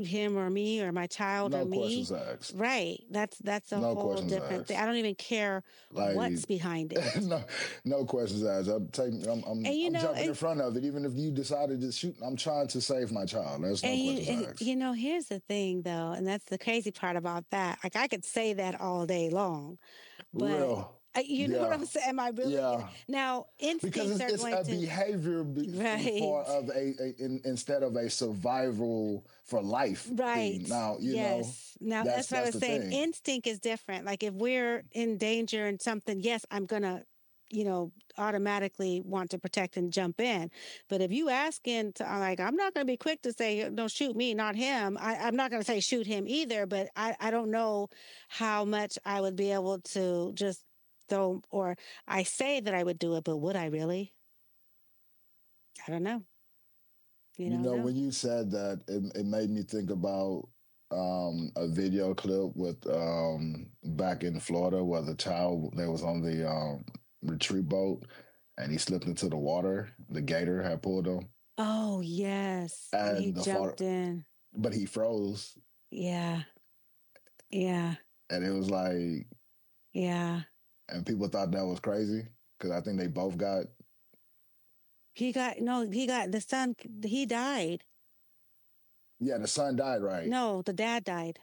him or me or my child or No me. questions asked. Right. That's a No whole questions different thing. I asked. don't even care what's Like behind it. no, no questions asked. And I'm jumping in front of it. Even if you decided to shoot, I'm trying to save my child. There's no questions asked. here's the thing though, and that's the crazy part about that. Like I could say that all day long, but Real, you know what I'm yeah, saying? Am I really yeah. now Because instincts are it's going a to behavior for right. of instead of a survival for life thing. Right. Now Yes. Now that's what I that's was the saying. thing. Instinct is different. Like if we're in danger and something, yes, I'm gonna, automatically want to protect and jump in. But if you ask in to like, I'm not gonna be quick to say, don't shoot me, not him. I'm not gonna say shoot him either, but I don't know how much I would be able to just throw or I say that I would do it, but would I really? I don't know. You You don't know, know. when you said that, it made me think about a video clip with back in Florida where the child that was on the retreat boat and he slipped into the water. The gator had pulled him, Oh yes. And he and the father, jumped in. but he froze, Yeah. Yeah. and it was like, Yeah. and people thought that was crazy because I think they both got. He got no, he got the son he died. Yeah, the son died, right, No, the dad died.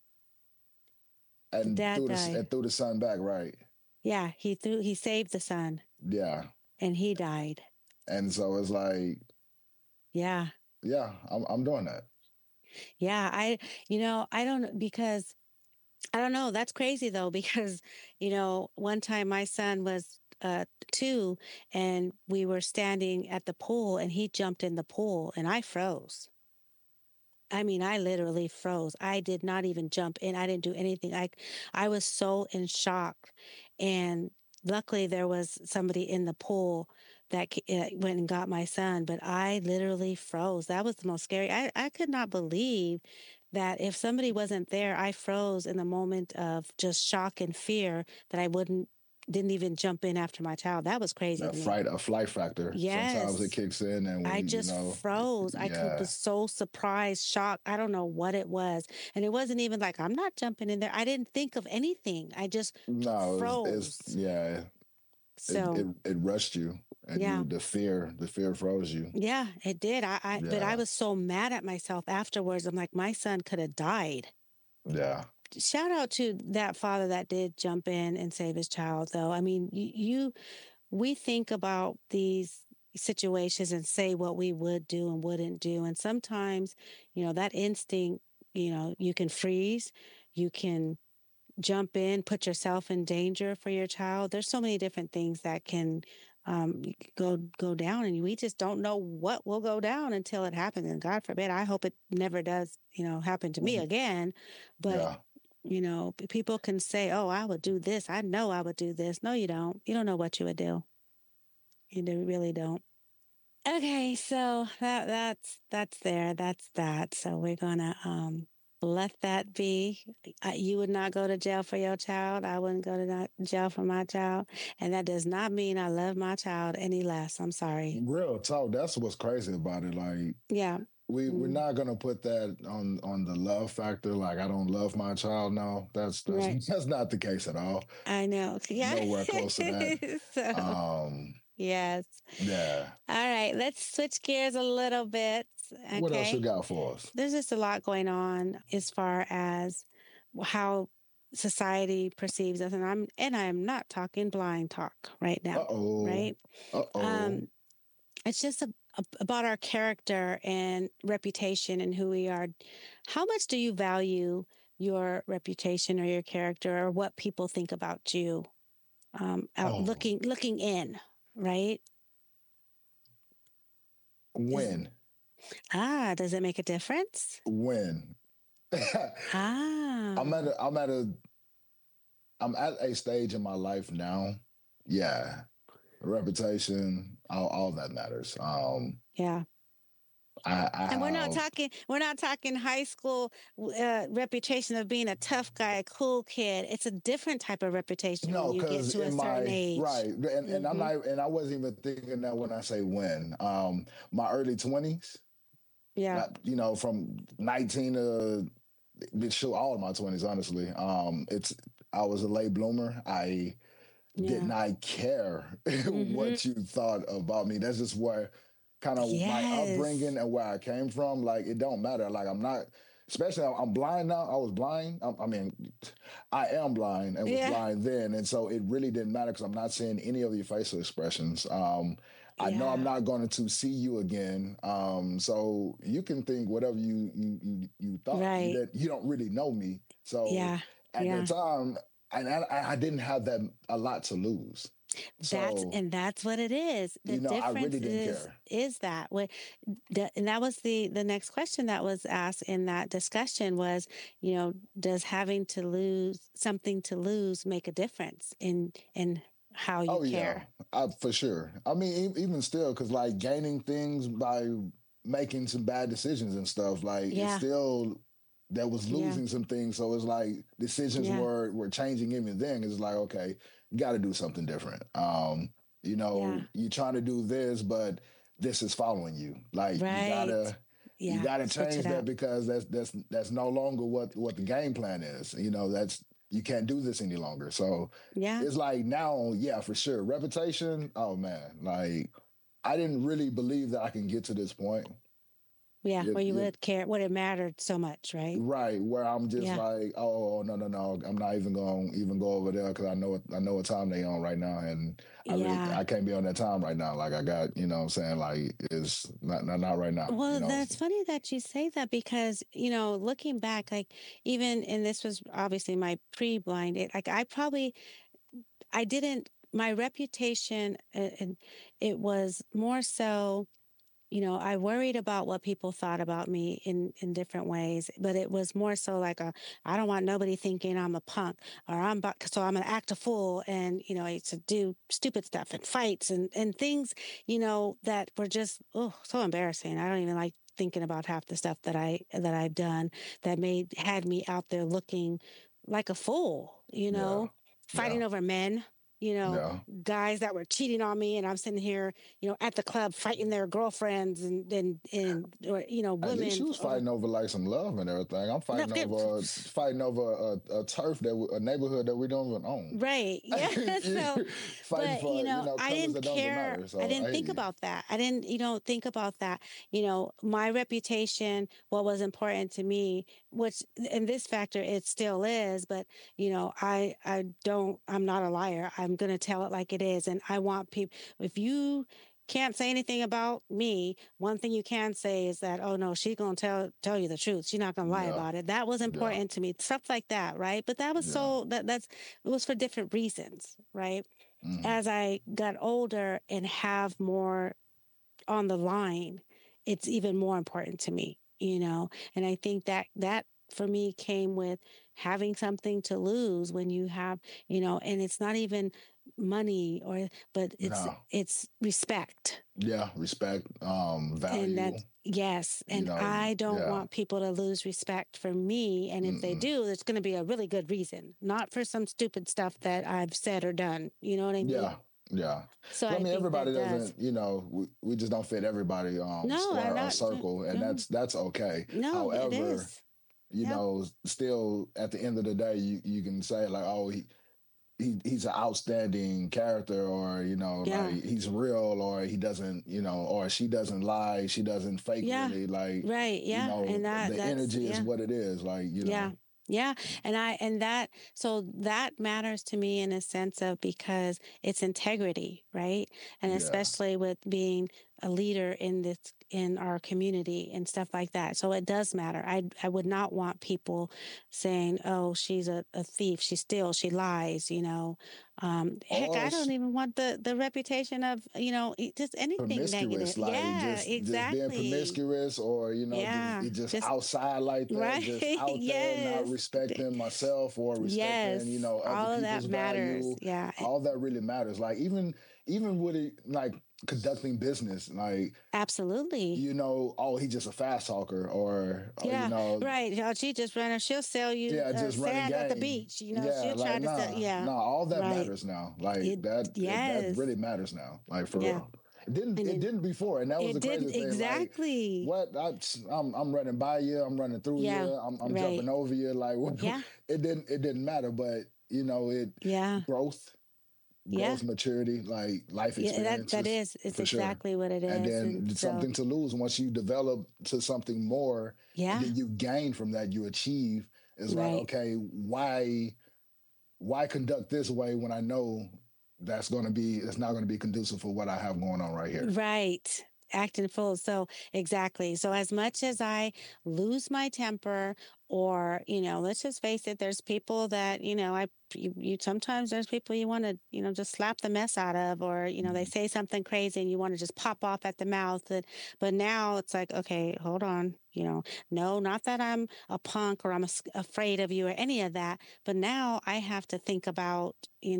The and dad died. threw the son back, right. Yeah, he saved the son Yeah, and he died. and so it's like, Yeah. yeah, I'm doing that. Yeah, I don't because I don't know, that's crazy though because one time my son was 2 and we were standing at the pool and he jumped in the pool and I froze. I mean, I literally froze. I did not even jump in. I didn't do anything. I was so in shock. And luckily, there was somebody in the pool that went and got my son. But I literally froze. That was the most scary. I could not believe that if somebody wasn't there, I froze in the moment of just shock and fear that I didn't even jump in after my child. That was crazy to That me. fright, a flight factor. Sometimes it Yes. kicks in, and I we, just froze. Was yeah, so surprised, shocked. I don't know what it was. And it wasn't even like, I'm not jumping in there. I didn't think of anything. I just no, it's froze. yeah, So, it rushed you, and yeah. the fear froze you. Yeah, it did. But I Yeah, was so mad at myself afterwards. I'm like, my son could have died. yeah. Shout out to that father that did jump in and save his child, though. I mean, we think about these situations and say what we would do and wouldn't do. And sometimes, that instinct, you can freeze, you can jump in, put yourself in danger for your child. There's so many different things that can go down, and we just don't know what will go down until it happens. And God forbid, I hope it never does, happen to me Mhm. again. But Yeah. people can say, "Oh, I would do this. I know I would do this." No, you don't. You don't know what you would do. Really don't. Okay, so that's there. That's that. So we're gonna let that be. You would not go to jail for your child. I wouldn't go to jail for my child, and that does not mean I love my child any less. I'm sorry. Real talk. That's what's crazy about it. Like Yeah. we're Mm, not gonna put that on the love factor. Like I don't love my child. No, that's right. that's not the case at all. I know. Yeah. Nowhere close to that. So Um, yes. yeah. All right. Let's switch gears a little bit. What else you Okay. got for us? There's just a lot going on as far as how society perceives us, and I'm not talking blind talk right Uh now, oh. right? Uh oh. Um, it's just about our character and reputation and who we are. How much do you value your reputation or your character or what people think about you? Out Oh. looking in, right? Is When? does it make a difference? When? I'm at Ah, a I'm at a I'm at a stage in my life now. Yeah. Reputation, all that matters. yeah. I And have we're not talking high school reputation of being a tough guy, a cool kid. It's a different type of reputation when no, you get because to a in certain my age. right, and I'm Hmm. not, and I wasn't even thinking that when I say when. My early 20s, Yeah. From 19 to show all of my 20s, honestly. It's I was a late bloomer. I did Yeah. not care Mm-hmm. what you thought about me. That's just where kind of my Yes. upbringing and where I came from. Like it don't matter. Like I'm not, especially I'm blind now. I was blind. I mean, I am blind and was Yeah. blind then, and so it really didn't matter because I'm not seeing any of your facial expressions. I know I'm Yeah. not going to see you again. So you can think whatever you thought. Right. You don't really know me. So Yeah. at that Yeah. time, and I didn't have that a lot to lose. So That's what it is. The I difference really didn't care. is that what and that was the next question that was asked in that discussion was, does having to lose something to lose make a difference in how you Oh yeah, care? for sure. I mean, even still, because like gaining things by making some bad decisions and stuff, like it's Yeah. still that was Yeah. losing some things. So it's like decisions Yeah. were changing even then. It's like okay, you got to do something different. Yeah. You trying to do this, but this is following you. Like Right. you Yeah. gotta Switch it change that up. because that's no longer what the game plan is. That's you can't do this any longer. So Yeah. it's like now, yeah, for sure. Reputation, oh man, like I didn't really believe that I can get to this point. Yeah. You, Where you you, would care what it mattered so much, right? right, where I'm just Yeah. like, oh no, no, no, I'm not even going to even go over there because I know what time they on right now, and Yeah. I can't be on that time right now. Like I got, what I'm saying, like it's not right now. Well, that's funny that you say that because, looking back, like even, and this was obviously my pre-blind, like I didn't, my reputation, and it was more so, I worried about what people thought about me in different ways, but it was more so like I don't want nobody thinking I'm a punk or so I'm gonna act a fool and I used to do stupid stuff and fights and things that were just so embarrassing. I don't even like thinking about half the stuff that I've done that had me out there looking like a fool, Yeah, yeah, fighting over men. You know, yeah. guys that were cheating on me, and I'm sitting here at the club fighting their girlfriends and or At least women you was over fighting over like some love and everything. I'm no, fighting over a turf a neighborhood that we don't even own. right. Yeah. So, Fighting but for I colors didn't that don't even care. matter. I So I didn't hear think you. about that. I didn't, think about that. My reputation, what was important to me, which in this factor it still is, but I'm not a liar. I'm gonna tell it like it is. And I want people if you can't say anything about me, one thing you can say is that, oh no, she's gonna tell you the truth. She's not gonna lie Yeah, about it. That was yeah, important to me. Stuff like that, right? But that was yeah. that's it was for different reasons, right? Hmm. As I got older and have more on the line, it's even more important to me. And I think that for me came with having something to lose when you have, and it's not even money but it's No, it's respect. yeah, respect, And value. that's yes. And I don't Yeah. want people to lose respect for me. And if they Mm-mm. do, it's going to be a really good reason, not for some stupid stuff that I've said or done. You know what I mean? Yeah, yeah. So Well, I I mean, think that everybody does. doesn't. We just don't fit everybody No, I'm square or not. circle, and No, that's okay. no, it However, is. Yep. still at the end of the day, you can say like, oh, he's an outstanding character, or like Yeah. he's real, or he doesn't, or she doesn't lie, she doesn't fake Yeah. really, like Right. Yeah. And the that's, energy is yeah. what it is, like Yeah. Yeah. And so that matters to me in a sense of because it's integrity, right? And yeah. especially with being a leader in our community and stuff like that. So it does matter. I would not want people saying, "Oh, she's a thief. She steals. She lies." Heck, Or I don't even want the reputation of just anything negative. promiscuous, like Yeah, just being exactly. promiscuous, or Yeah, just just outside like that, right. just out there not Yes. respecting myself or respecting Yes. other All of that people's matters. value. Yeah. All that really matters. Like even with it, like conducting business, like Absolutely. oh, he's just a fast talker, or Yeah. Right. She just ran her. She'll sell you yeah, just running sand at the game. beach. Yeah, She'll try like to sell. Yeah. all that Right. matters now. Like It. that Yes. really matters now. Like for Yeah. real. And It then didn't before, and that was it the didn't crazy thing. Like, exactly. what? I'm running by you. I'm running through you. Yeah. I'm Right. jumping over you. Like, what? Yeah. It didn't matter. But it Yeah. growth, Yeah. growth, maturity, like life Yeah. That experiences is it's for sure. exactly what it And is. And then so something to lose once you develop to something more, and yeah. then you gain from that, you achieve. It's like, Right. okay, why conduct this way when I know it's not going to be conducive for what I have going on right here. Right. Acting full. So, exactly. So, as much as I lose my temper, or, let's just face it, there's people that, you sometimes there's people you want to, just slap the mess out of, or, they Mhm. say something crazy and you want to just pop off at the mouth. But now it's like, okay, hold on. No, not that I'm a punk or I'm afraid of you or any of that. But now I have to think about,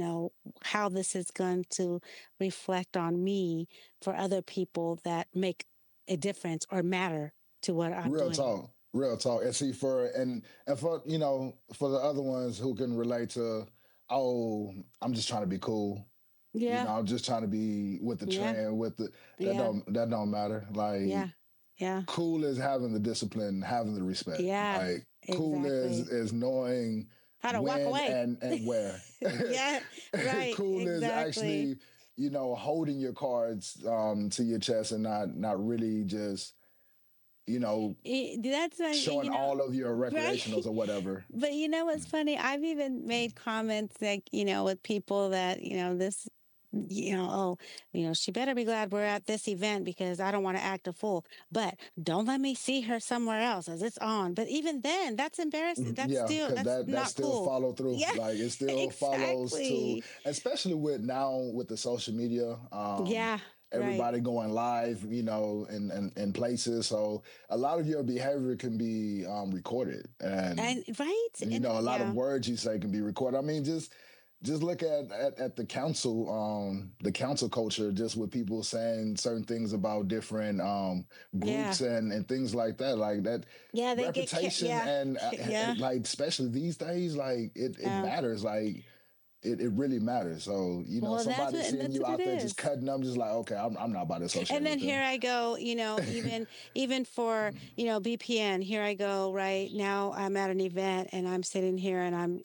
how this is going to reflect on me for other people that make a difference or matter to what I'm Real doing. talk, real talk. And see, and for for the other ones who can relate to, oh, I'm just trying to be cool. Yeah, I'm just trying to be with the yeah, trend, with the yeah, that don't matter. Like, yeah, yeah, cool is having the discipline, having the respect. yeah, Like, cool exactly. is knowing How to walk when away. and where. Yeah, right, Cool is exactly. actually, holding your cards to your chest and not really just, you know, That's why, showing all of your right. recreationals or whatever. But you know what's funny? I've even made comments like, with people that, this, oh, she better be glad we're at this event because I don't want to act a fool. But don't let me see her somewhere else as it's on. But even then, that's embarrassing. Yeah, because That's that not still cool. follow through. Yeah, Like, it still follows to, exactly. especially with now with the social media. Yeah, right. Everybody going live, in places. So a lot of your behavior can be recorded, and And right. And a lot of yeah, words you say can be recorded. I mean, just look at the council culture, just with people saying certain things about different yeah, groups and things like that, like that yeah, they get, reputation, yeah, and yeah, like, especially these days, like, it yeah. matters, like, it really matters. So, Well, somebody seeing that's you what it out there just is. cutting them, just like, okay, I'm not about to associate And then with here them. I go, even for, BPN, here I go, right now I'm at an event and I'm sitting here and I'm,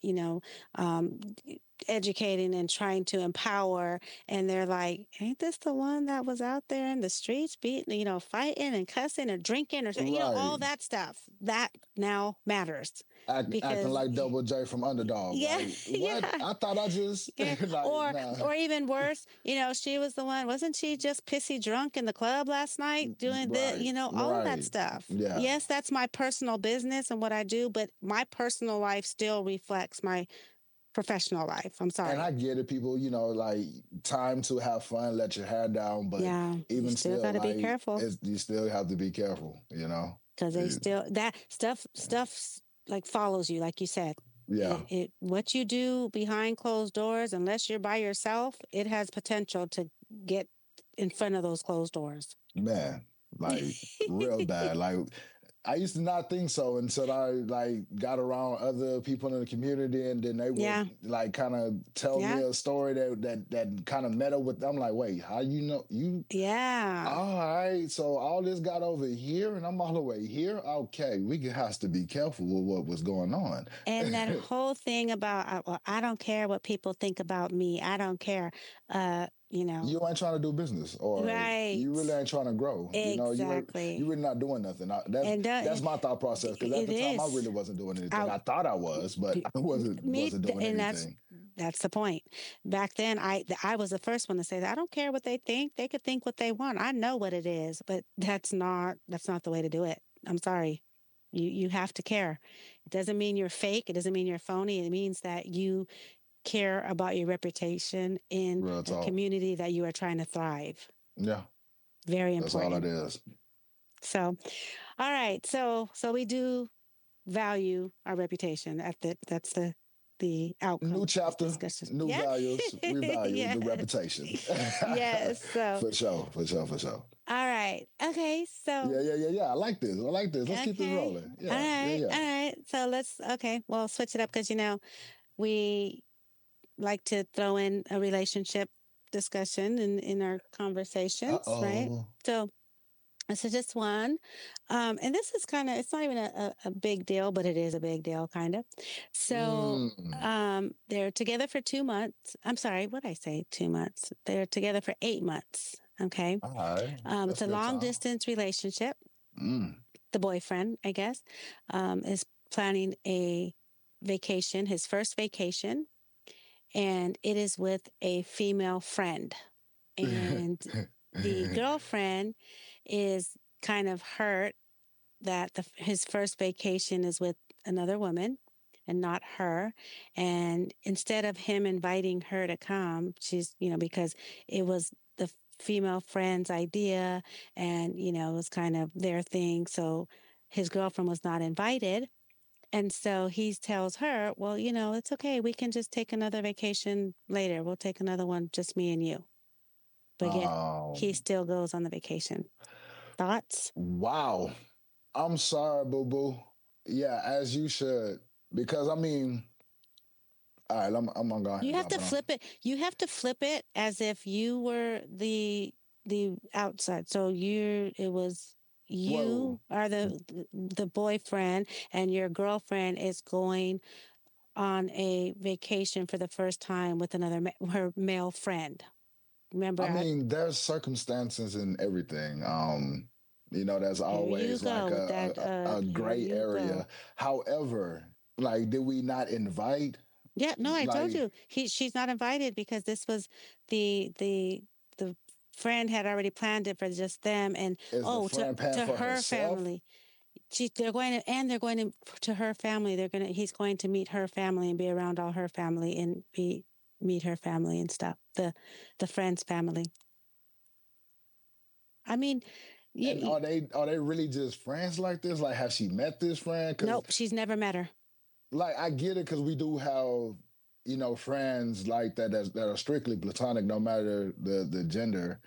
um, educating and trying to empower. And they're like, ain't this the one that was out there in the streets beating, fighting and cussing or drinking or, Right. all that stuff that now matters Acting because like Double J from Underdog. yeah, Like, what? yeah. I thought I just Yeah, like, nah. or even worse, she was the one. Wasn't she just pissy drunk in the club last night doing the, Right, all of that right. stuff. Yeah. Yes, that's my personal business and what I do, but my personal life still reflects my professional life. I'm And I sorry. get it, people, like, time to have fun, let your hair down, but Yeah, you even still still, got to be like, careful you still have to be careful. because they It- still that stuff like follows you, like you said. yeah, It what you do behind closed doors, unless you're by yourself, it has potential to get in front of those closed doors. man, like, real bad. Like, I used to not think so until I, like, got around other people in the community, and then they would, Yeah, like, kind of tell me yeah, a story that kind of met up with them. Like, wait, how you? yeah. All right, so all this got over here, and I'm all the way here. Okay, has to be careful with what was going on. And that whole thing about, well, I don't care what people think about me. I don't care. You know, You ain't trying to do business, or you really right. ain't trying to grow. You Exactly. really not doing nothing. And That's my thought process, because at it the time I is. really wasn't doing anything. I, I thought I was, but I wasn't doing and anything. that's the point. Back then, I was the first one to say that I don't care what they think. They could think what they want. I know what it is, but that's not the way to do it. I'm sorry. You have to care. It doesn't mean you're fake. It doesn't mean you're phony. It means that you care about your reputation in Real a talk. community that you are trying to thrive. Yeah, Very that's all it important. is. So, all right. So we do value our reputation. That's the outcome New of this chapter, discussion. new Yeah. values. We value Yes. the reputation. Yes. So, For sure, for sure, for sure. all right. Okay. So, Yeah. I like this. I like this. Let's keep this okay. rolling. All Yeah. right. All right. So okay. Well, switch it up because, we like to throw in a relationship discussion in our Uh conversations, right? oh. So this is just one. And this is kind of, it's not even a big deal, but it is a big deal, kind of. So Mm. they're together for 2 months. I'm sorry, what did I say? 2 months. They're together for 8 months. Okay. All right. It's That's a good long time. distance relationship. Mm. The boyfriend, I guess, is planning a vacation, his first vacation, and it is with a female friend. And the girlfriend is kind of hurt that his first vacation is with another woman and not her. And instead of him inviting her to come, she's, because it was the female friend's idea and, it was kind of their thing. So his girlfriend was not invited. And so he tells her, well, it's okay. We can just take another vacation later. We'll take another one, just me and you. But yet he um. still goes on the vacation. Thoughts? Wow. I'm sorry, boo boo. Yeah, as you should, because I mean, all right. I'm gonna go ahead You and have jump to in on. flip it. You have to flip it as if you were the outside. So you Well, are the boyfriend and your girlfriend is going on a vacation for the first time with her male friend. Remember, I mean, there's circumstances in everything. There's here you always like go with that. a Here gray you area. go. However, like, did we not invite? Yeah, no, I told Like, you she's not invited because this was the friend had already planned it for just them and is the oh friend paying to for her herself? family. They're going to her family. He's going to meet her family and be around all her family and be meet her family and stuff. The friend's family. I mean, And are they really just friends like this? Like, have she met this friend? Because, nope, she's never met her. like, I get it because we do have friends like that are strictly platonic, no matter the gender.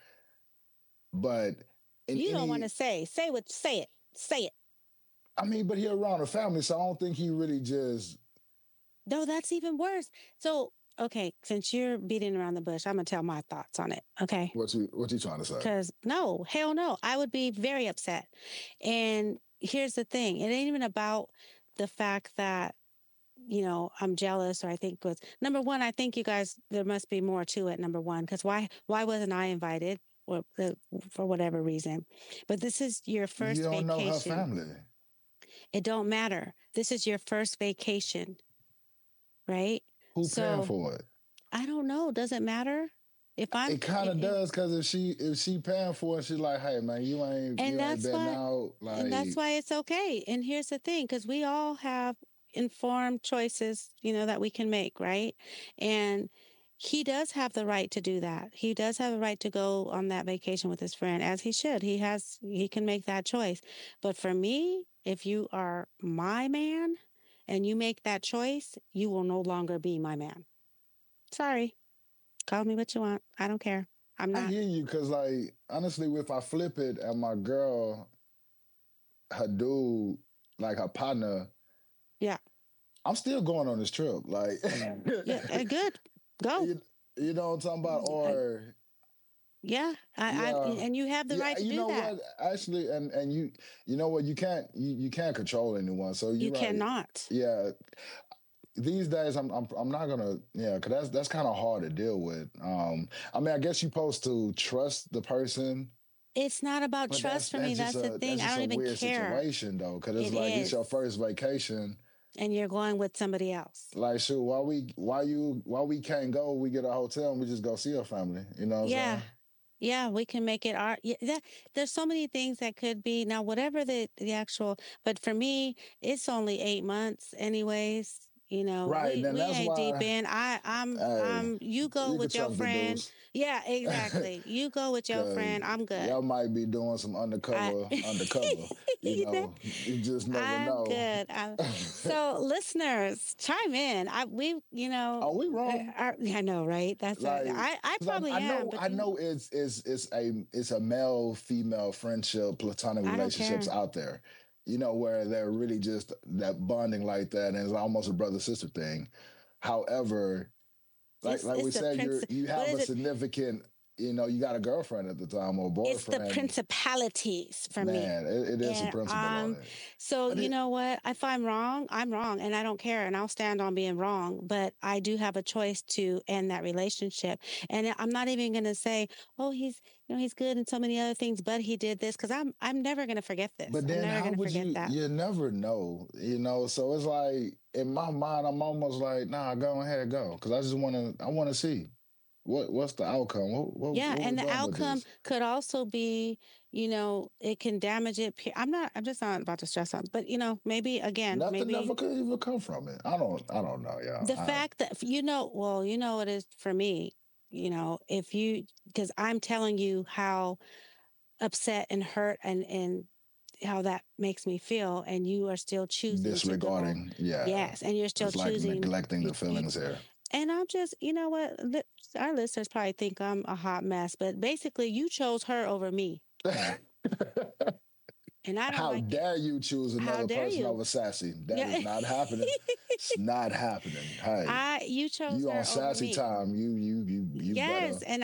But in You don't want any, to say it. Say it. I mean, but he around a family, so I don't think he really just. No, that's even worse. So, okay, since you're beating around the bush, I'm gonna tell my thoughts on it. Okay. What you trying to say? Because no, hell no, I would be very upset. And here's the thing: it ain't even about the fact that I'm jealous or I think was number one. I think you guys there must be more to it. Number one, because why wasn't I invited? Or for whatever reason, but this is your You first don't know her vacation. family. It don't matter. This is your first vacation, right? Who paying So for it? I don't know. Does it matter? If I'm, It kind of does because if she paying for it, she's like, hey man, you ain't and you ain't that's been why, out and that's like. why it's okay. And here's the thing, because we all have informed choices, that we can make, right? And he does have the right to do that. He does have the right to go on that vacation with his friend, as he should. He can make that choice. But for me, if you are my man and you make that choice, you will no longer be my man. Sorry. Call me what you want. I don't care. I'm I not. hear you because, like, honestly, if I flip it and my girl, her dude, like her partner, Yeah. I'm still going on this trip. Like, Yeah. Good. Go. you, you know what I'm talking about? I, Or yeah. yeah, And you have the yeah. right to You do know that. what? Actually, and you know what? You can't control anyone. So You you're right. cannot. Yeah, these days I'm not gonna, yeah, because that's kind of hard to deal with. I mean, I guess you're supposed to trust the person, It's not about but trust that's for me. that's just That's the a thing. that's I just don't a even weird care. situation though, because it's It like it's is. your first vacation. And you're going with somebody else. Like, shoot, why we can't go? We get a hotel and we just go see our family. You know what I'm Yeah. saying? Yeah, we can make it our yeah, there's so many things that could be now whatever the actual but for me it's only 8 months anyways. Right. Then We that's ain't deep why. in. Hey, You go you could with your trust the friend. deuce. Yeah, exactly. You go with your Cause friend. I'm good. y'all might be doing some I undercover. You just never I'm know. good. So listeners, chime in. Are we wrong? I know, right? Like, I because probably I am, know but I know it's a male female friendship, platonic I don't relationships care. out there. Where they're really just that bonding like that, and it's almost a brother sister thing. However, like we It's the said, prince. you What have is a it? significant, you got a girlfriend at the time or a It's the boyfriend. principalities for me. Man, it is a And principle on it. so But you it know what? If I'm wrong, I'm wrong and I don't care and I'll stand on being wrong. But I do have a choice to end that relationship. And I'm not even gonna say, oh, he's good and so many other things, but he did this because I'm never gonna forget this. but I'm then never how gonna would forget that. you never know. So it's like in my mind, I'm almost like, nah, go ahead, go. Cause I just wanna see what's the outcome. Yeah, What we're and the doing with outcome this. could also be, it can damage it. I'm just not about to stress on, but maybe again, Nothing maybe never could even come from it. I don't know, the y'all. fact that well, what it is for me, if you because I'm telling you how upset and hurt and how that makes me feel, and you are still choosing to go, Disregarding, yeah. yes, and you're still It's like choosing, neglecting y- the y- feelings here. and I'm just, what, our listeners probably think I'm a hot mess, but basically, you chose her over me, and I don't How like it. dare you choose How another dare person you? over Sassy? That is Yeah. not happening. It's not happening. Hey, You chose you on her over Sassy me. time. You Yes, and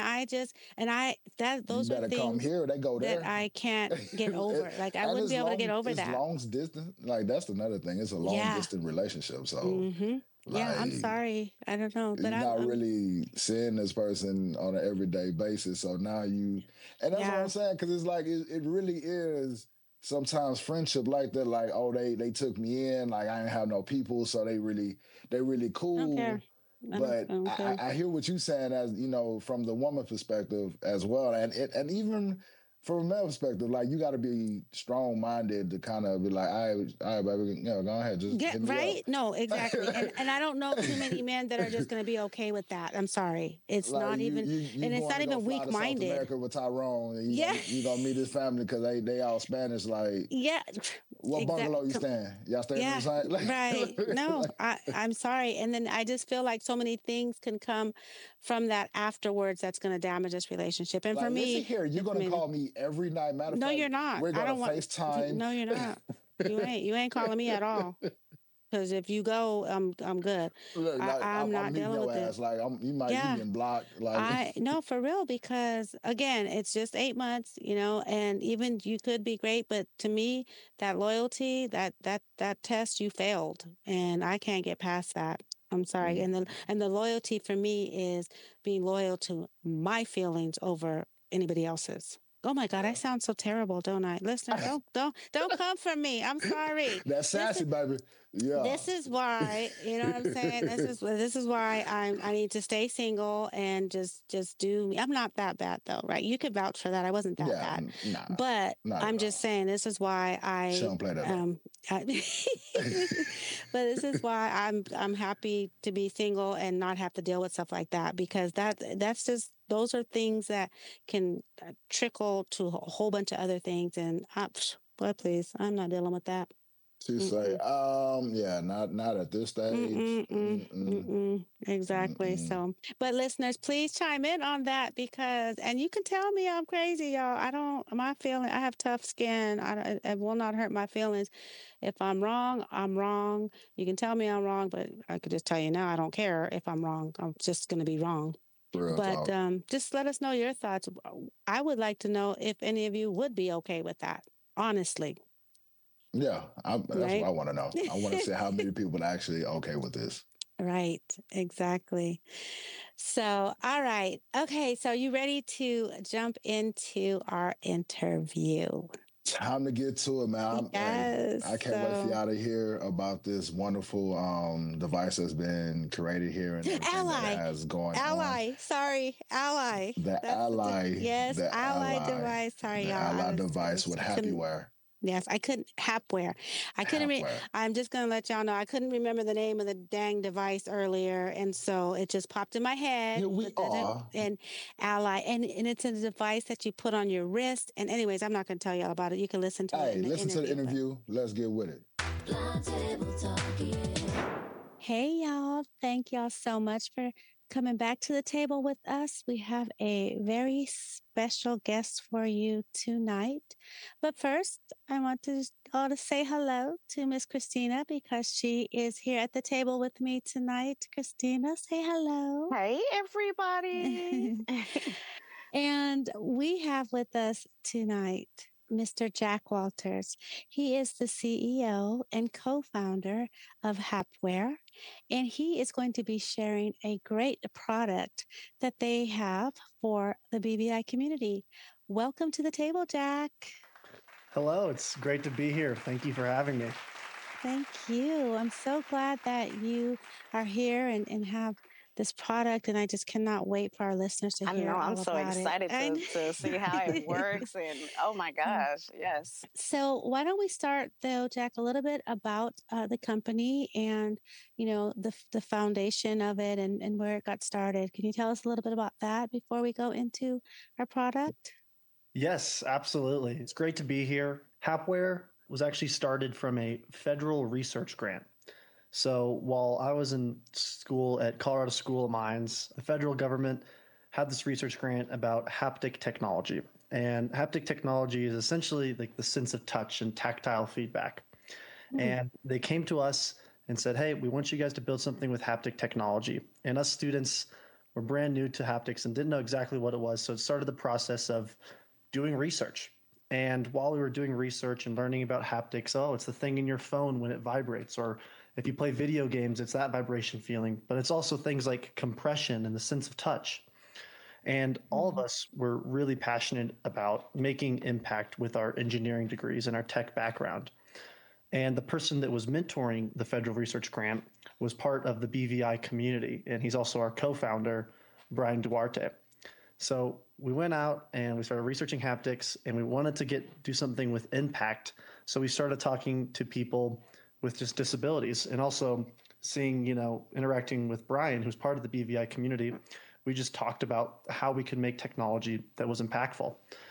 you those are better come things here. They go that there. I can't get over. Like I And wouldn't be able to get over it's that. long distance. Like that's another thing. It's a long Yeah. distance relationship. So Mhm. Yeah, I'm like sorry. I don't know, but you're not really seeing this person on an everyday basis. So now and that's what I'm yeah. saying, because it's like it really is sometimes friendship like that. Like, oh, they took me in, like I didn't have no people, so they really I don't care. cool. I But don't care. I hear what you're saying, as from the woman perspective as well, and even from a male perspective, like you got to be strong minded to kind of be like, all right, baby, go ahead, just Yeah, hit me up. right? No, exactly. And I don't know too many men that are just going to be okay with that. I'm sorry. It's Like not even you and it's going not to go even fly to South weak-minded. America with Tyrone, and Yeah. you gonna meet his family because they all Spanish. Like, Yeah. what bungalow you Exactly. staying? Y'all staying in the Yeah, same? right. No, Like, I'm sorry. And then I just feel like so many things can come from that afterwards that's going to damage this relationship. And for listen me, here, you're it's gonna me. call me every night. Matter of No, fact, you're not. we're I gonna don't want. FaceTime. No, you're not. You ain't calling me at all. Because if you go, I'm good. Look, like I'm I'm not meeting dealing your with it. ass. Like you Yeah. getting blocked. Like, I no, for real, because again, it's just 8 months, and even you could be great, but to me, that loyalty, that test, you failed, and I can't get past that. I'm sorry, mm, and the loyalty for me is being loyal to my feelings over anybody else's. Oh my God, I yeah, sound so terrible, don't I? Listeners, don't come for me. I'm sorry. that's This sassy, baby. Yeah, this is why, you know what I'm saying? This is why I need to stay single and just do me. I'm not that bad though, right? You could vouch for that. I wasn't that yeah, bad. nah, But not I'm at just all. saying this is why She don't play that low. I but this is why I'm happy to be single and not have to deal with stuff like that, because that's just those are things that can trickle to a whole bunch of other things, and but please, I'm not dealing with that. She say, Mm-mm. yeah, not at this stage. Mm-mm-mm. Mm-mm. Exactly. Mm-mm. So, but listeners, please chime in on that, and you can tell me I'm crazy, y'all. I have tough skin. It will not hurt my feelings. If I'm wrong, I'm wrong. You can tell me I'm wrong, but I could just tell you now, I don't care if I'm wrong. I'm just going to be wrong. Real But talk. just let us know your thoughts. I would like to know if any of you would be okay with that, honestly, Yeah, that's what right? I want to know. I want to see how many people are actually okay with this. Right, exactly. So, all right. Okay, so you ready to jump into our interview? Time to get to it, man. Hey, Yes. I can't wait for So, y'all to hear about this wonderful device that's been created here and everything that it ally, has going on. ally. Sorry, ally. Yes, ally device. Sorry, The y'all. ally device with I Happy couldn't. Wear. Yes, I couldn't. Hapware. I couldn't. Hapware. I'm just gonna let y'all know. I couldn't remember the name of the dang device earlier, and so it just popped in my head. Here we But then are. and ally, and it's a device that you put on your wrist. And anyways, I'm not gonna tell y'all about it. You can listen to it Hey, in the listen to the interview. But interview. Let's get with it. hey, y'all! Thank y'all so much for coming back to the table with us. We have a very special guest for you tonight. But first, I want to go to say hello to Miss Christina because she is here at the table with me tonight. Christina, say hello. Hey, everybody. And we have with us tonight Mr. Jack Walters. He is the CEO and co founder of Hapware, and he is going to be sharing a great product that they have for the BBI community. Welcome to the table, Jack. Hello, it's great to be here. Thank you for having me. Thank you. I'm so glad that you are here and have this product, and I just cannot wait for our listeners to I know hear I'm all so about it. excited to see how it works. And oh my gosh, yes. So why don't we start though, Jack, a little bit about the company and the foundation of it and where it got started. Can you tell us a little bit about that before we go into our product? Yes, absolutely. It's great to be here. Hapware was actually started from a federal research grant. So while I was in school at Colorado School of Mines, the federal government had this research grant about haptic technology. And haptic technology is essentially like the sense of touch and tactile feedback. Mm, And they came to us and said, hey, we want you guys to build something with haptic technology. And us students were brand new to haptics and didn't know exactly what it was. So it started the process of doing research. And while we were doing research and learning about haptics, oh, it's the thing in your phone when it vibrates, or if you play video games, it's that vibration feeling. But it's also things like compression and the sense of touch. And all of mhm, us were really passionate about making impact with our engineering degrees and our tech background. And the person that was mentoring the federal research grant was part of the BVI community. And he's also our co founder, Brian Duarte. So we went out and we started researching haptics and we wanted to do something with impact. So we started talking to people with just disabilities and also seeing, interacting with Brian, who's part of the BVI community. We just talked about how we could make technology that was impactful.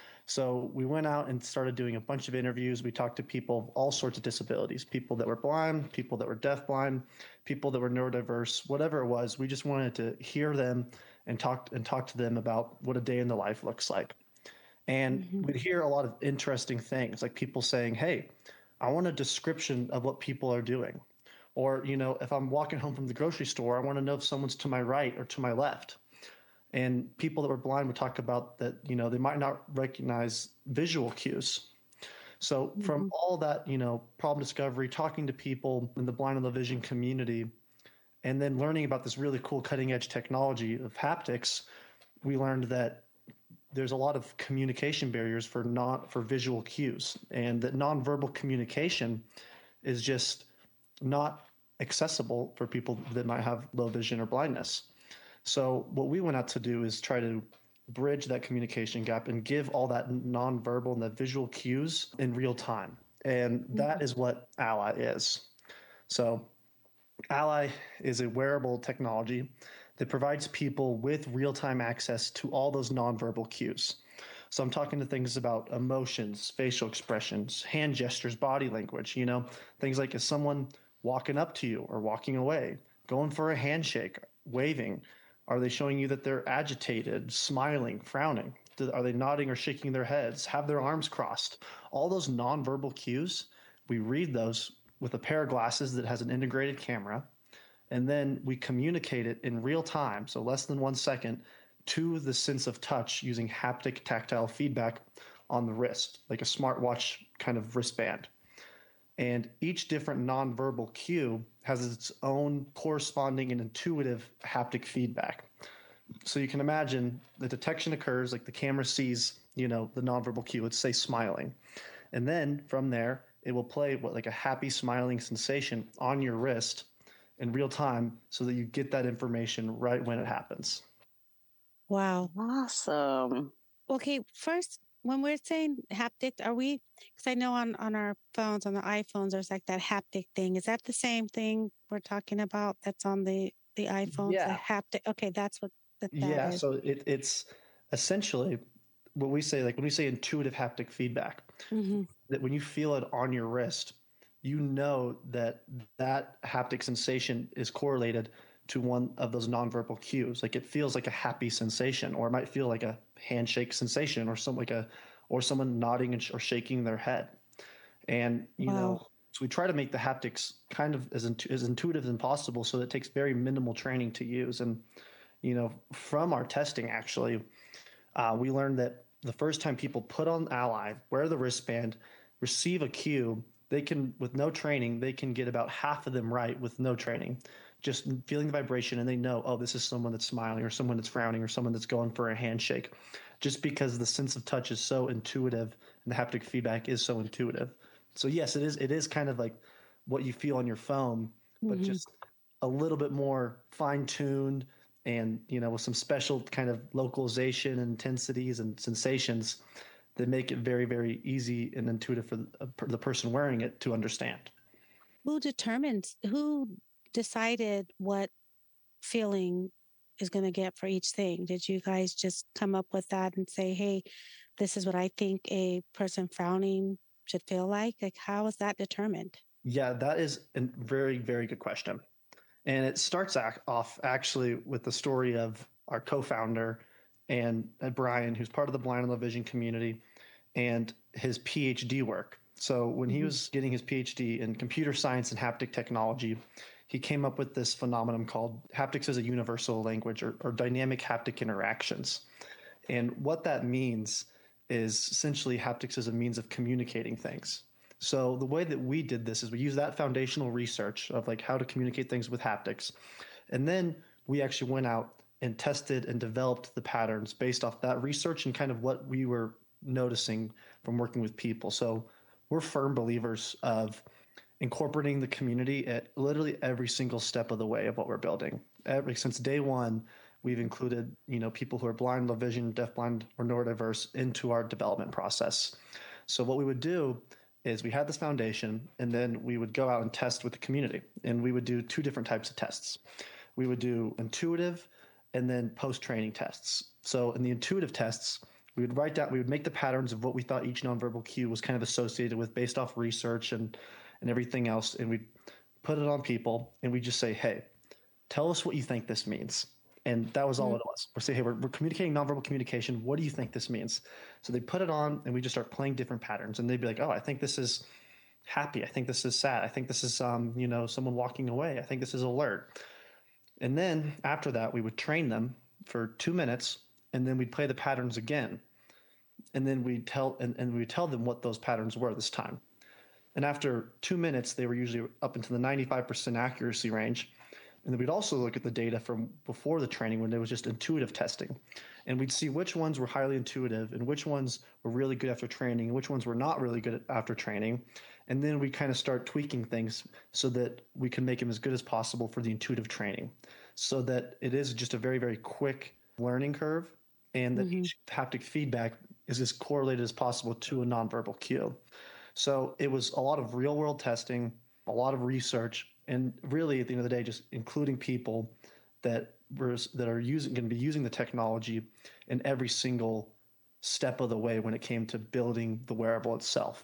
So we went out and started doing a bunch of interviews. We talked to people of all sorts of disabilities, people that were blind, people that were deafblind, people that were neurodiverse, whatever it was. We just wanted to hear them and talk to them about what a day in the life looks like. And mhm, we'd hear a lot of interesting things, like people saying, "Hey, I want a description of what people are doing." Or, if I'm walking home from the grocery store, I want to know if someone's to my right or to my left. And people that were blind would talk about that, they might not recognize visual cues. So from mhm. all that, problem discovery, talking to people in the blind and low vision community, and then learning about this really cool cutting edge technology of haptics, we learned that there's a lot of communication barriers for visual cues, and that nonverbal communication is just not accessible for people that might have low vision or blindness. So what we went out to do is try to bridge that communication gap and give all that nonverbal and the visual cues in real time. And that Mhm. is what Ally is. So Ally is a wearable technology that provides people with real-time access to all those nonverbal cues. So I'm talking to things about emotions, facial expressions, hand gestures, body language, things like is someone walking up to you or walking away, going for a handshake, waving? Are they showing you that they're agitated, smiling, frowning? Are they nodding or shaking their heads, have their arms crossed? All those nonverbal cues, we read those with a pair of glasses that has an integrated camera, and then we communicate it in real time, so less than 1 second, to the sense of touch using haptic tactile feedback on the wrist, like a smartwatch kind of wristband. And each different nonverbal cue has its own corresponding and intuitive haptic feedback. So you can imagine the detection occurs, like the camera sees, the nonverbal cue, let's say smiling. And then from there, it will play like a happy smiling sensation on your wrist in real time so that you get that information right when it happens. Wow. Awesome. Okay, first, when we're saying haptic, are we, because I know on our phones, on the iPhones, there's like that haptic thing. Is that the same thing we're talking about that's on the iPhones, the Yeah. haptic? Okay, that's what that Yeah. is. So it's essentially what we say, like when we say intuitive haptic feedback, Mm-hmm. that when you feel it on your wrist, you know that that haptic sensation is correlated to one of those nonverbal cues. Like it feels like a happy sensation, or it might feel like a handshake sensation, or some like a or someone nodding or shaking their head. And, Wow. so we try to make the haptics kind of as intuitive as possible. So it takes very minimal training to use. And, from our testing, actually, we learned that the first time people put on Ally, wear the wristband, receive a cue, they can, with no training, they can get about half of them right with no training. Just feeling the vibration, and they know, oh, this is someone that's smiling, or someone that's frowning, or someone that's going for a handshake, just because the sense of touch is so intuitive and the haptic feedback is so intuitive. So yes, it is kind of like what you feel on your phone, but Hmm. just a little bit more fine tuned, and with some special kind of localization, intensities, and sensations that make it very, very easy and intuitive for the person wearing it to understand. Who decided what feeling is going to get for each thing? Did you guys just come up with that and say, hey, this is what I think a person frowning should feel like? Like, how is that determined? Yeah, that is a very, very good question. And it starts off actually with the story of our co-founder and Brian, who's part of the blind and low vision community, and his PhD work. So when he Hmm. was getting his PhD in computer science and haptic technology, he came up with this phenomenon called haptics as a universal language, or dynamic haptic interactions. And what that means is essentially haptics as a means of communicating things. So the way that we did this is we used that foundational research of like how to communicate things with haptics. And then we actually went out and tested and developed the patterns based off that research and kind of what we were noticing from working with people. So we're firm believers of incorporating the community at literally every single step of the way of what we're building. Since day one, we've included people who are blind, low vision, deafblind, or neurodiverse into our development process. So what we would do is we had this foundation, and then we would go out and test with the community, and we would do two different types of tests. We would do intuitive and then post-training tests. So in the intuitive tests, we would make the patterns of what we thought each nonverbal cue was kind of associated with based off research and everything else, and we'd put it on people, and we just say, hey, tell us what you think this means. And that was all it was. We're saying, hey, we're communicating nonverbal communication. What do you think this means? So they put it on, and we just start playing different patterns, and they'd be like, oh, I think this is happy. I think this is sad. I think this is someone walking away. I think this is alert. And then after that, we would train them for 2 minutes, and then we'd play the patterns again. And then we'd tell them what those patterns were this time. And after 2 minutes, they were usually up into the 95% accuracy range. And then we'd also look at the data from before the training when it was just intuitive testing. And we'd see which ones were highly intuitive and which ones were really good after training and which ones were not really good after training. And then we kind of start tweaking things so that we can make them as good as possible for the intuitive training, so that it is just a very, very quick learning curve, and that Hmm. each haptic feedback is as correlated as possible to a nonverbal cue. So it was a lot of real world testing, a lot of research, and really at the end of the day, just including people that are using going to be using the technology in every single step of the way when it came to building the wearable itself.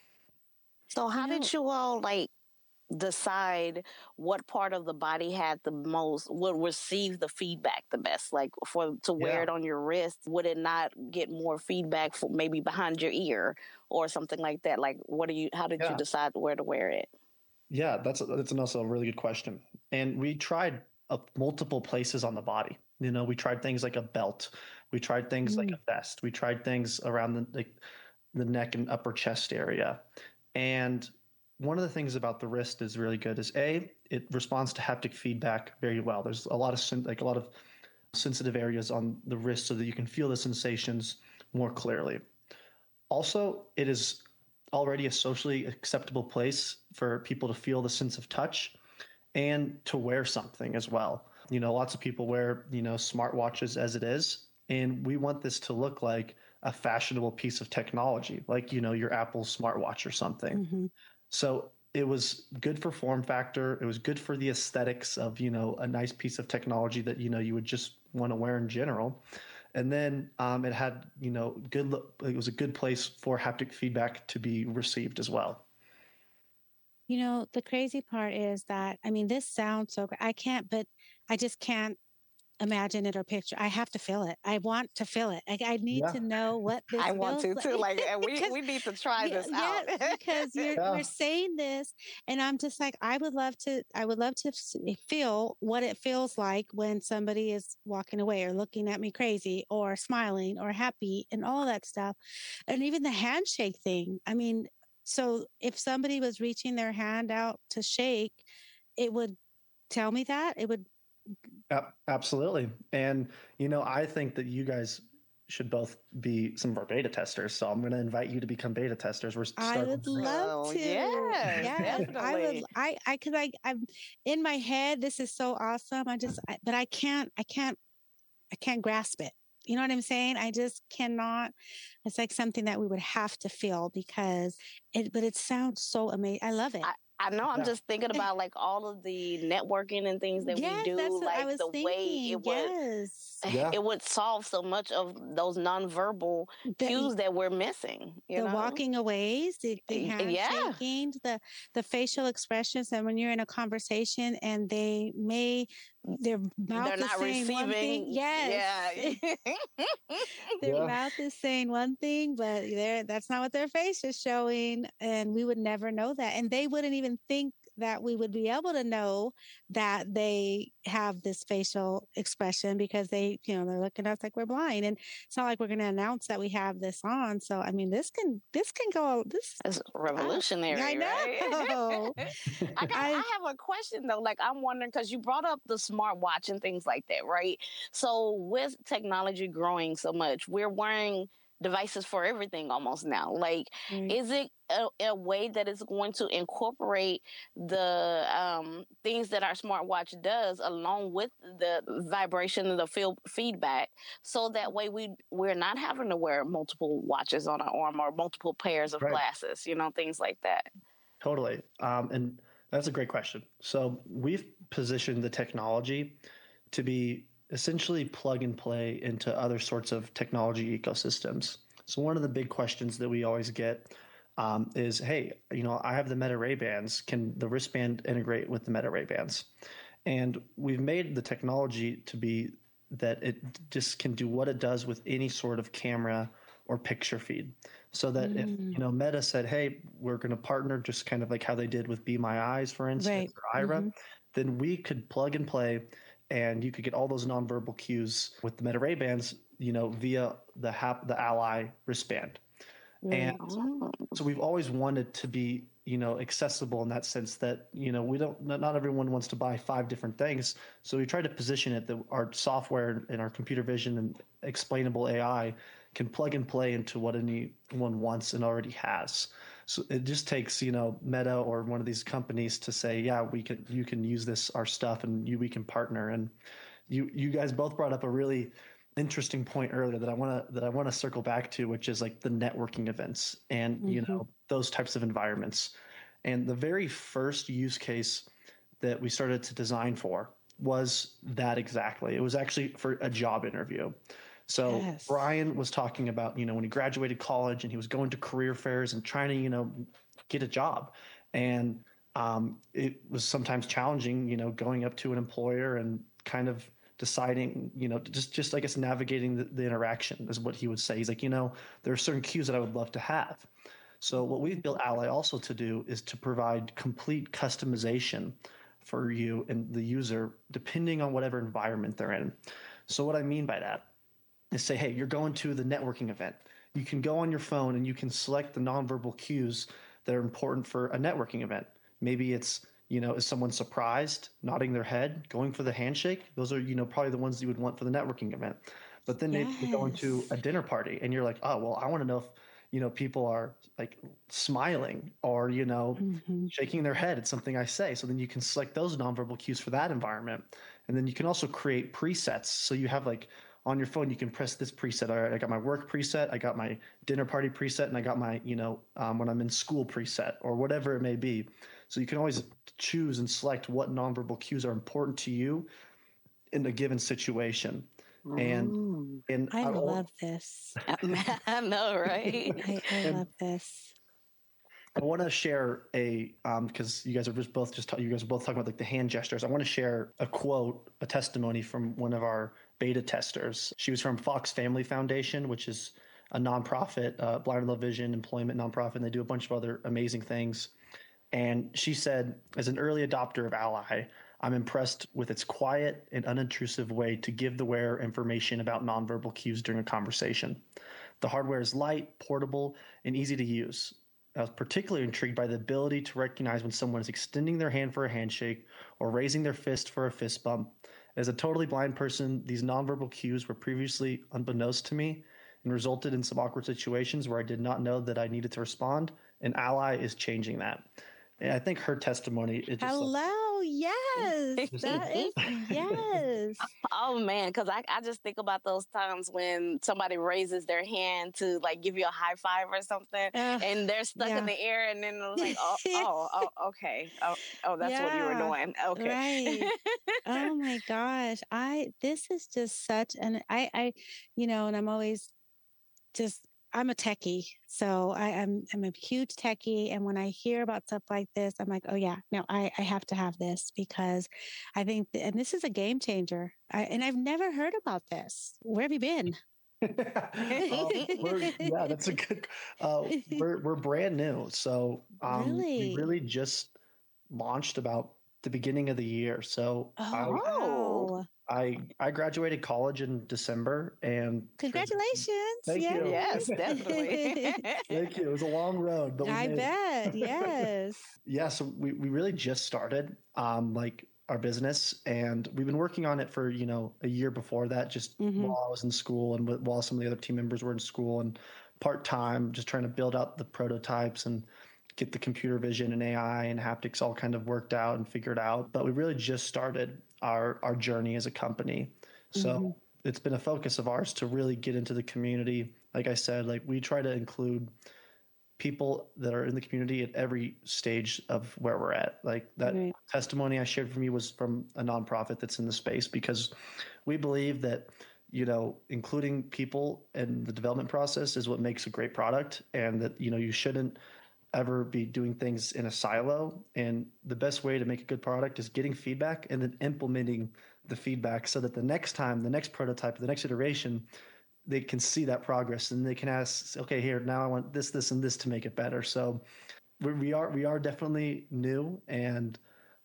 So You how know, did you all like decide what part of the body had the most would receive the feedback the best, like for to wear Yeah. it on your wrist? Would it not get more feedback for maybe behind your ear or something like that? Like how did you Yeah. decide where to wear it? Yeah, that's also a really good question. And we tried multiple places on the body. We tried things like a belt. We tried things like mm, a vest. We tried things around the neck and upper chest area. And one of the things about the wrist is really good is it responds to haptic feedback very well. There's a lot of sensitive areas on the wrist so that you can feel the sensations more clearly. Also, it is already a socially acceptable place for people to feel the sense of touch and to wear something as well. Lots of people wear, smartwatches as it is. And we want this to look like a fashionable piece of technology, like, your Apple smartwatch or something. mhm. So it was good for form factor. It was good for the aesthetics of, a nice piece of technology that, you would just want to wear in general. And then it had, it was a good place for haptic feedback to be received as well. The crazy part is that, I mean, this sounds so, I can't, but I just can't imagine it or picture. I have to feel it. I want to feel it. I need Yeah. to know what this I want feels to like too. Like, and because we need to try yeah, this out. yes, because Yeah. we're saying this, and I'm just like, I would love to feel what it feels like when somebody is walking away or looking at me crazy or smiling or happy and all that stuff, and even the handshake thing. I mean, so if somebody was reaching their hand out to shake, it would tell me that it would. Absolutely. And, I think that you guys should both be some of our beta testers. So I'm going to invite you to become beta testers. We're I starting would today. love Oh to. yes, Yes, I would. definitely. Cause I'm in my head. This is so awesome. But I can't grasp it. You know what I'm saying? I just cannot. It's like something that we would have to feel because but it sounds so amazing. I love it. I know. I'm Yeah. just thinking about like all of the networking and things that we Yes, that's do, what I like was the way thinking. Yes. Yeah. it would solve so much of those nonverbal The cues that we're missing, you the know? walking aways, the Yeah. handshaking, the facial expressions, and when you're in a conversation and their mouth They're is not saying one thing, receiving. yes, Yeah. their Yeah. mouth is saying one thing, but that's not what their face is showing, and we would never know that, and they wouldn't even think that we would be able to know that they have this facial expression because they're looking at us like we're blind, and it's not like we're going to announce that we have this on. So I mean, this can go this. It's I, I revolutionary, right? know. I I have a question though. Like I'm wondering because you brought up the smartwatch and things like that, right? So with technology growing so much, we're wearing devices for everything almost now. Like, right. is it a way that is going to incorporate the things that our smartwatch does along with the vibration and the field feedback, so that way we're not having to wear multiple watches on our arm or multiple pairs of Right. glasses, things like that. Totally. And that's a great question. So we've positioned the technology to be essentially plug and play into other sorts of technology ecosystems. So one of the big questions that we always get is, hey, I have the Meta Ray Bans. Can the wristband integrate with the Meta Ray Bans? And we've made the technology to be that it just can do what it does with any sort of camera or picture feed. So that if Mm, Meta said, "Hey, we're going to partner," just kind of like how they did with Be My Eyes, for instance, right. or Ira, Hmm. then we could plug and play, and you could get all those nonverbal cues with the Meta Ray Bands, via the Ally wristband. And Right. Oh. so we've always wanted to be accessible in that sense that we don't, not everyone wants to buy 5 different things, so we try to position it that our software and our computer vision and explainable AI can plug and play into what anyone wants and already has. So it just takes Meta or one of these companies to say, yeah, you can use this our stuff, and we can partner. And you guys both brought up a really interesting point earlier that I want to circle back to, which is like the networking events and Hmm. those types of environments. And the very first use case that we started to design for was that exactly. It was actually for a job interview. So Yes. Brian was talking about when he graduated college and he was going to career fairs and trying to get a job, and it was sometimes challenging going up to an employer and kind of deciding, just I guess navigating the interaction is what he would say. He's like, there are certain cues that I would love to have. So what we've built Ally also to do is to provide complete customization for you and the user depending on whatever environment they're in. So what I mean by that is say, hey, you're going to the networking event. You can go on your phone and you can select the nonverbal cues that are important for a networking event. Maybe it's, is someone surprised, nodding their head, going for the handshake? Those are, probably the ones you would want for the networking event. But then maybe you're going to Yes. a dinner party and you're like, oh, well, I want to know if, people are like smiling or, Hmm. shaking their head at something I say. So then you can select those nonverbal cues for that environment. And then you can also create presets. So you have like on your phone, you can press this preset. All right, I got my work preset, I got my dinner party preset, and I got my, when I'm in school preset or whatever it may be. So you can always choose and select what nonverbal cues are important to you in a given situation. And Mm. and I I, love this. I know, right? I and love this. I want to share a because you guys are both talking about like the hand gestures. I want to share a quote, a testimony from one of our beta testers. She was from Fox Family Foundation, which is a nonprofit, blind and low vision employment nonprofit, and they do a bunch of other amazing things. And she said, as an early adopter of Ally, I'm impressed with its quiet and unintrusive way to give the wearer information about nonverbal cues during a conversation. The hardware is light, portable, and easy to use. I was particularly intrigued by the ability to recognize when someone is extending their hand for a handshake or raising their fist for a fist bump. As a totally blind person, these nonverbal cues were previously unbeknownst to me and resulted in some awkward situations where I did not know that I needed to respond, and Ally is changing that. And I think her testimony is just like, Hello. Yes. That is, yes. Oh man, because I just think about those times when somebody raises their hand to like give you a high five or something, Uh, and they're stuck in yeah. the air, and then it was like, okay, that's what you were Yeah. doing. Okay. Right. Oh my gosh. This is just such an, and I'm always just, I'm a techie. So I'm a huge techie. And when I hear about stuff like this, I'm like, oh yeah, no, I have to have this because I think, and this is a game changer. And I've never heard about this. Where have you been? that's a good. We're brand new, so we Really? really just launched about the beginning of the year. So Oh, Oh, wow. I graduated college in December, and for the, Congratulations. thank you, yes, definitely. Yay. thank you. It was a long road, but we I made bet. it. Yes. Yeah, so we really just started like our business, and we've been working on it for a year before that, just Hmm. while I was in school and while some of the other team members were in school and part time, just trying to build out the prototypes and get the computer vision and AI and haptics all kind of worked out and figured out. But we really just started our journey as a company, Hmm. so it's been a focus of ours to really get into the community. Like I said, like we try to include people that are in the community at every stage of where we're at. Like that Right. testimony I shared from you was from a nonprofit that's in the space because we believe that including people in the development process is what makes a great product, and that you shouldn't ever be doing things in a silo, and the best way to make a good product is getting feedback and then implementing the feedback so that the next time, the next prototype, the next iteration, they can see that progress and they can ask, okay, here, now I want this, and this to make it better. So we are definitely new, and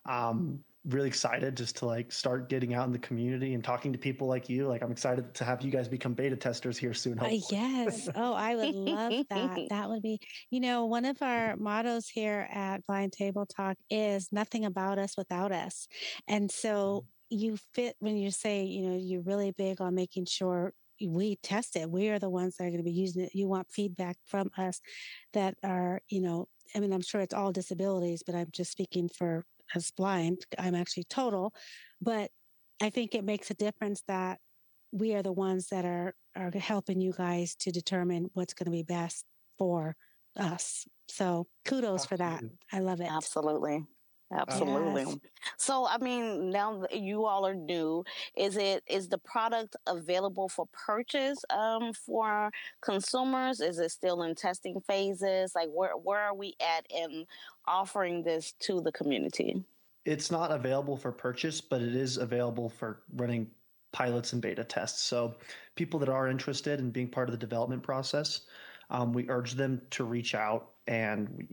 really excited just to like start getting out in the community and talking to people like you. Like I'm excited to have you guys become beta testers here soon, hopefully. Yes. Oh, I would love that. That would be, one of our mottos here at Blind Table Talk is nothing about us without us. And so you fit when you say, you're really big on making sure we test it. We are the ones that are going to be using it. You want feedback from us that are, I mean, I'm sure it's all disabilities, but I'm just speaking for as blind. I'm actually total, but I think it makes a difference that we are the ones that are helping you guys to determine what's going to be best for us. So kudos for that. Absolutely. I love it. Absolutely. Absolutely. Yes. So, I mean, now that you all are new, is the product available for purchase for consumers? Is it still in testing phases? Like where are we at in offering this to the community? It's not available for purchase, but it is available for running pilots and beta tests. So people that are interested in being part of the development process, we urge them to reach out, and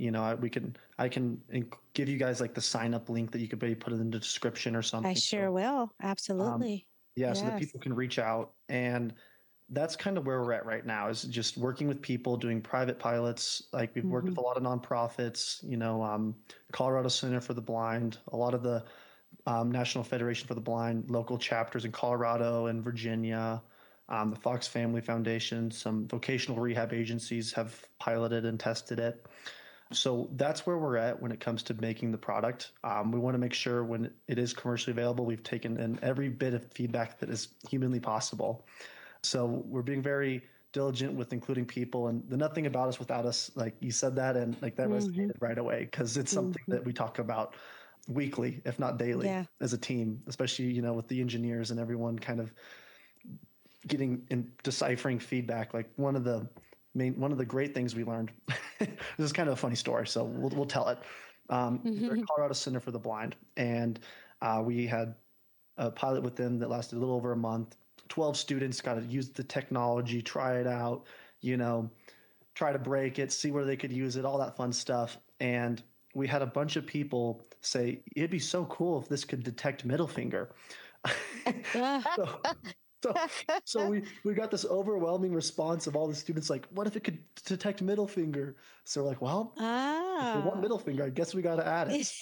I can give you guys like the sign up link that you could maybe put in the description or I something. sure So will. um, Absolutely. yeah, so that Yes. people can reach out, and that's kind of where we're at right now, is just working with people doing private pilots. Like we've worked Hmm. with a lot of nonprofits, Colorado Center for the Blind, a lot of the National Federation for the Blind local chapters in Colorado and Virginia, the Fox Family Foundation, some vocational rehab agencies have piloted and tested it. So that's where we're at when it comes to making the product. We want to make sure when it is commercially available, we've taken in every bit of feedback that is humanly possible. So we're being very diligent with including people, and the nothing about us without us, like you said that, and like that Hmm. resonated right away because it's something Hmm. that we talk about weekly, if not daily, Yeah. as a team, especially with the engineers and everyone kind of getting and deciphering feedback. Like one of the one of the great things we learned, this is kind of a funny story, so we'll tell it. They're Colorado Center for the Blind, and we had a pilot with them that lasted a little over a month. 12 students got to use the technology, try it out, try to break it, see where they could use it, all that fun stuff. And we had a bunch of people say, it'd be so cool if this could detect middle finger. so, so we got this overwhelming response of all the students like, what if it could detect middle finger? So we're like, well, if we want middle finger, I guess we got to add it.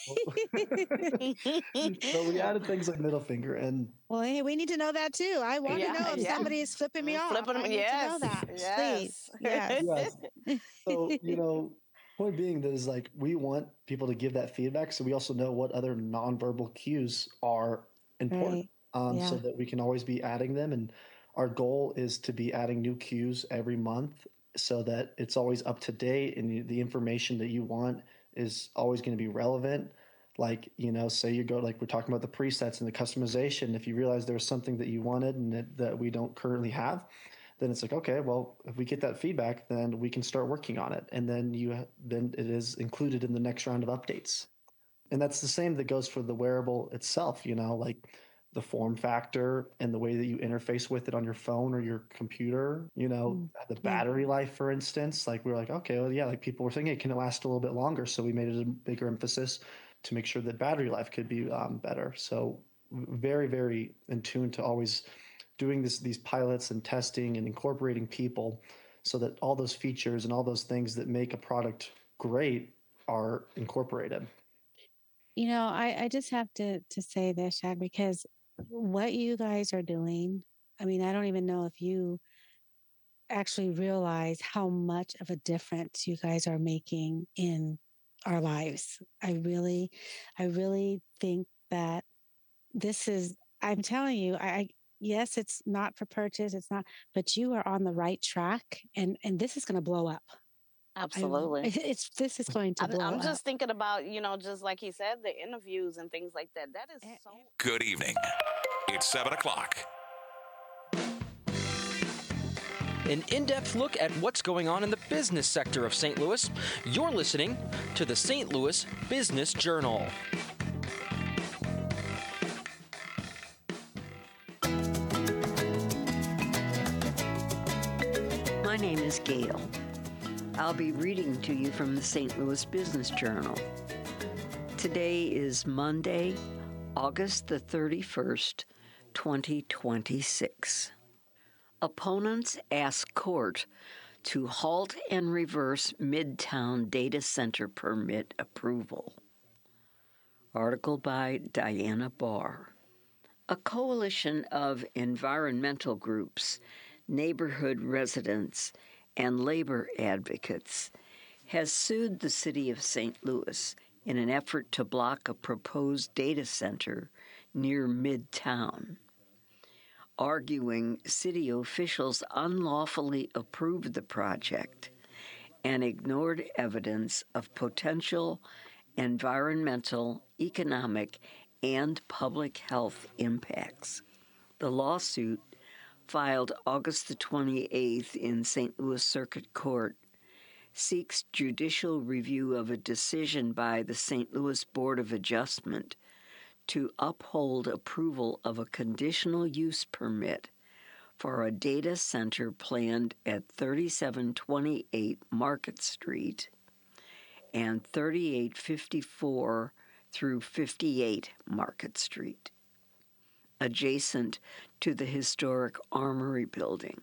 So we added things like middle finger. And well, hey, we need to know that too. I want to know if somebody is flipping me off. Flipping I them, need to know that. Please. Yes. yes. So, point being that is like we want people to give that feedback, so we also know what other nonverbal cues are important, so that we can always be adding them. And our goal is to be adding new cues every month, so that it's always up to date and the information that you want is always going to be relevant. Like, say you go, like we're talking about the presets and the customization. If you realize there's something that you wanted and that we don't currently have, then it's like, okay, well, if we get that feedback, then we can start working on it. And then it is included in the next round of updates. And that's the same that goes for the wearable itself, like the form factor and the way that you interface with it on your phone or your computer, the battery life, for instance. Like we were like, okay, well, yeah, like people were saying, hey, can it last a little bit longer? So we made it a bigger emphasis to make sure that battery life could be better. So very, very in tune to always doing these pilots and testing and incorporating people so that all those features and all those things that make a product great are incorporated. I just have to say this, Shag, because what you guys are doing, I mean, I don't even know if you actually realize how much of a difference you guys are making in our lives. I really think that I'm telling you, yes, it's not for purchase, it's not, but you are on the right track, and this is going to blow up. Absolutely. This is going to blow I'm up. just thinking about, just like he said, the interviews and things like that. That is so. Good evening. It's 7 o'clock. An in-depth look at what's going on in the business sector of St. Louis. You're listening to the St. Louis Business Journal. My name is Gail. I'll be reading to you from the St. Louis Business Journal. Today is Monday, August the 31st, 2026. Opponents ask court to halt and reverse Midtown data center permit approval. Article by Diana Barr. A coalition of environmental groups, neighborhood residents, and labor advocates has sued the city of St. Louis in an effort to block a proposed data center near Midtown, arguing city officials unlawfully approved the project and ignored evidence of potential environmental, economic, and public health impacts. The lawsuit, filed August the 28th in St. Louis Circuit Court, seeks judicial review of a decision by the St. Louis Board of Adjustment to uphold approval of a conditional use permit for a data center planned at 3728 Market Street and 3854 through 58 Market Street, adjacent to the historic Armory Building.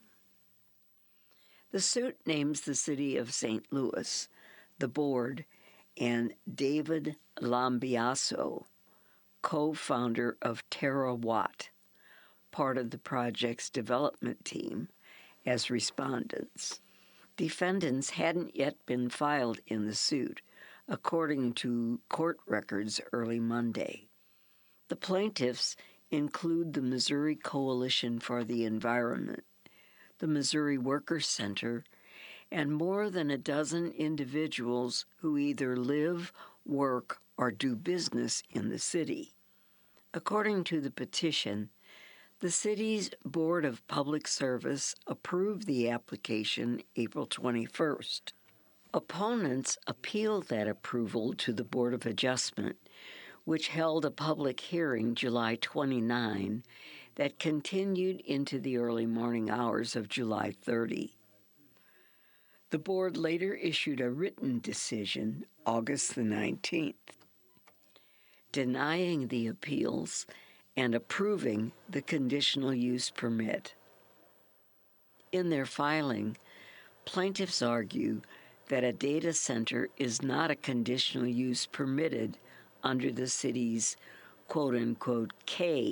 The suit names the city of St. Louis, the board, and David Lambiaso, co-founder of TerraWatt, part of the project's development team, as respondents. Defendants hadn't yet been filed in the suit, according to court records early Monday. The plaintiffs include the Missouri Coalition for the Environment, the Missouri Workers' Center, and more than a dozen individuals who either live, work, or do business in the city. According to the petition, The city's Board of Public Service approved the application April 21st. Opponents appealed that approval to the Board of Adjustment, which held a public hearing July 29 that continued into the early morning hours of July 30. The board later issued a written decision August the 19th, denying the appeals and approving the conditional use permit. In their filing, plaintiffs argue that a data center is not a conditional use permitted under the city's quote-unquote K